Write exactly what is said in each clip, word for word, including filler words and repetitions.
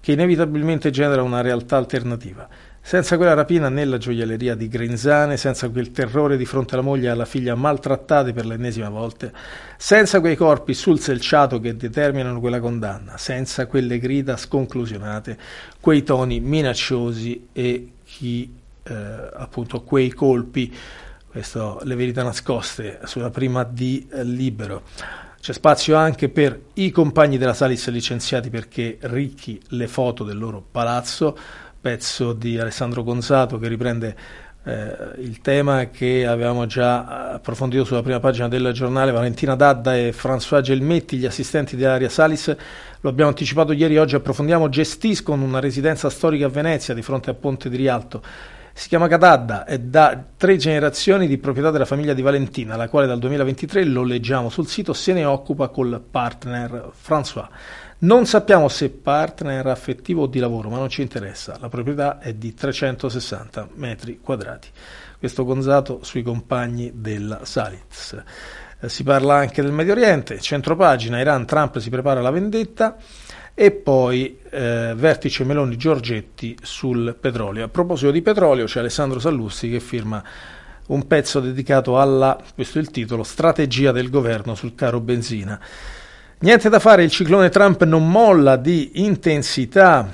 che inevitabilmente genera una realtà alternativa. Senza quella rapina nella gioielleria di Grinzane, senza quel terrore di fronte alla moglie e alla figlia maltrattate per l'ennesima volta, senza quei corpi sul selciato che determinano quella condanna, senza quelle grida sconclusionate, quei toni minacciosi e chi, eh, appunto quei colpi, questo, le verità nascoste sulla prima di eh, Libero. C'è spazio anche per i compagni della Salis licenziati perché ricchi le foto del loro palazzo, pezzo di Alessandro Gonzato che riprende eh, il tema che avevamo già approfondito sulla prima pagina del giornale. Valentina Dadda e François Gelmetti, gli assistenti di Ilaria Salis, lo abbiamo anticipato ieri, oggi approfondiamo, gestiscono una residenza storica a Venezia di fronte a Ponte di Rialto. Si chiama Cadadda, è da tre generazioni di proprietà della famiglia di Valentina, la quale dal duemilaventitré, lo leggiamo sul sito, se ne occupa col partner François. Non sappiamo se partner affettivo o di lavoro, ma non ci interessa. La proprietà è di trecentosessanta metri quadrati. Questo Gonzato sui compagni della Salis. Eh, si parla anche del Medio Oriente, centropagina, Iran, Trump si prepara la vendetta, e poi eh, vertice Meloni Giorgetti sul petrolio. A proposito di petrolio c'è Alessandro Sallusti che firma un pezzo dedicato alla, questo è il titolo, strategia del governo sul caro benzina. Niente da fare, il ciclone Trump non molla di intensità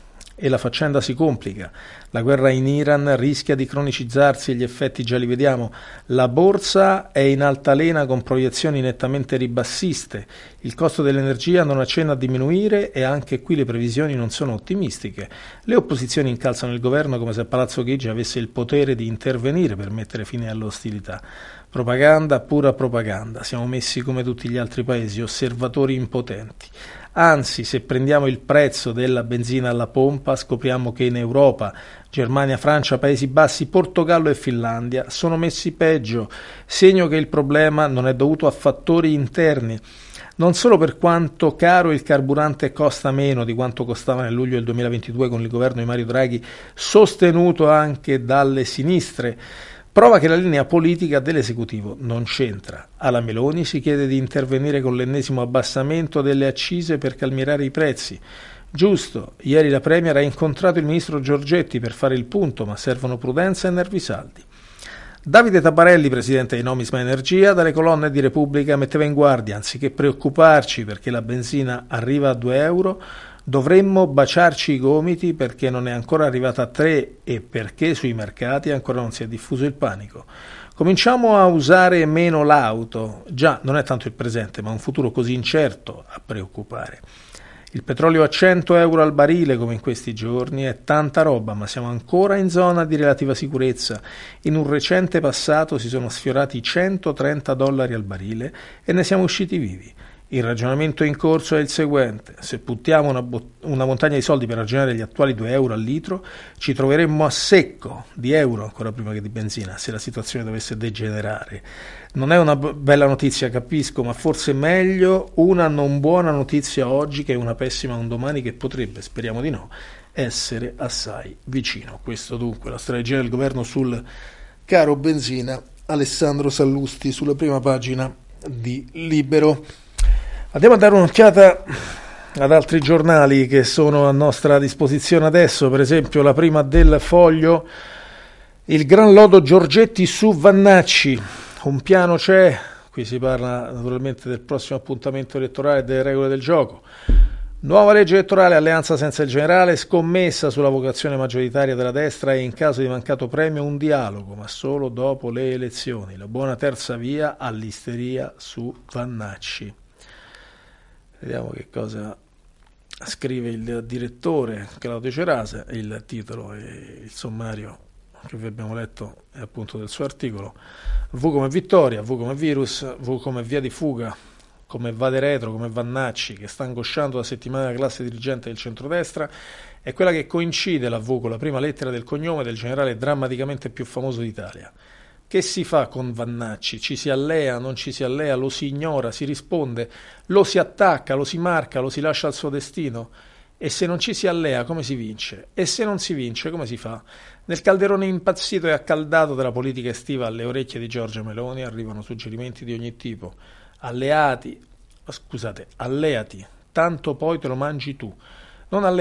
e la faccenda si complica. La guerra in Iran rischia di cronicizzarsi e gli effetti già li vediamo. La borsa è in altalena con proiezioni nettamente ribassiste. Il costo dell'energia non accenna a diminuire e anche qui le previsioni non sono ottimistiche. Le opposizioni incalzano il governo come se Palazzo Chigi avesse il potere di intervenire per mettere fine alle ostilità. Propaganda, pura propaganda. Siamo messi come tutti gli altri paesi, osservatori impotenti. Anzi, se prendiamo il prezzo della benzina alla pompa, scopriamo che in Europa, Germania, Francia, Paesi Bassi, Portogallo e Finlandia sono messi peggio, segno che il problema non è dovuto a fattori interni. Non solo per quanto caro il carburante costa meno di quanto costava nel luglio del duemilaventidue con il governo di Mario Draghi, sostenuto anche dalle sinistre, prova che la linea politica dell'esecutivo non c'entra. Alla Meloni si chiede di intervenire con l'ennesimo abbassamento delle accise per calmierare i prezzi. Giusto, ieri la Premier ha incontrato il ministro Giorgetti per fare il punto, ma servono prudenza e nervi saldi. Davide Tabarelli, presidente di Nomisma Energia, dalle colonne di Repubblica metteva in guardia, anziché preoccuparci perché la benzina arriva a due euro, dovremmo baciarci i gomiti perché non è ancora arrivata a tre e perché sui mercati ancora non si è diffuso il panico. Cominciamo a usare meno l'auto. Già, non è tanto il presente, ma un futuro così incerto a preoccupare. Il petrolio a cento euro al barile, come in questi giorni, è tanta roba, ma siamo ancora in zona di relativa sicurezza. In un recente passato si sono sfiorati i centotrenta dollari al barile e ne siamo usciti vivi. Il ragionamento in corso è il seguente: se buttiamo una, bot- una montagna di soldi per ragionare gli attuali due euro al litro, ci troveremmo a secco di euro ancora prima che di benzina, se la situazione dovesse degenerare. Non è una b- bella notizia, capisco, ma forse meglio una non buona notizia oggi che una pessima un domani che potrebbe, speriamo di no, essere assai vicino. Questo dunque, la strategia del governo sul caro benzina. Alessandro Sallusti sulla prima pagina di Libero. Andiamo a dare un'occhiata ad altri giornali che sono a nostra disposizione adesso, per esempio la prima del Foglio, il gran lodo Giorgetti su Vannacci, un piano c'è, qui si parla naturalmente del prossimo appuntamento elettorale e delle regole del gioco. Nuova legge elettorale, alleanza senza il generale, scommessa sulla vocazione maggioritaria della destra e in caso di mancato premio un dialogo, ma solo dopo le elezioni. La buona terza via all'isteria su Vannacci. Vediamo che cosa scrive il direttore Claudio Cerasa, il titolo e il sommario che vi abbiamo letto è appunto del suo articolo. V come vittoria, V come virus, V come via di fuga, come vade retro, come Vannacci, che sta angosciando da settimane la classe dirigente del centrodestra, è quella che coincide la V con la prima lettera del cognome del generale drammaticamente più famoso d'Italia. Che si fa con Vannacci? Ci si allea, non ci si allea, lo si ignora, si risponde, lo si attacca, lo si marca, lo si lascia al suo destino? E se non ci si allea, come si vince? E se non si vince, come si fa? Nel calderone impazzito e accaldato della politica estiva alle orecchie di Giorgia Meloni arrivano suggerimenti di ogni tipo. Alleati, scusate, alleati, tanto poi te lo mangi tu. Non